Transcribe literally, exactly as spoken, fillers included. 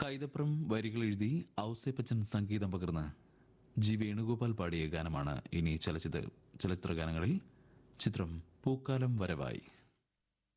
കൈതപ്രം വരികൾ എഴുതി ഔസേപ്പച്ചൻ സംഗീതം പകർന്ന് ജി വേണുഗോപാൽ പാടിയ ഗാനമാണ് ഇനി ചലച്ചിത്ര ചലച്ചിത്ര ഗാനങ്ങളിൽ. ചിത്രം പൂക്കാലം വരവായി.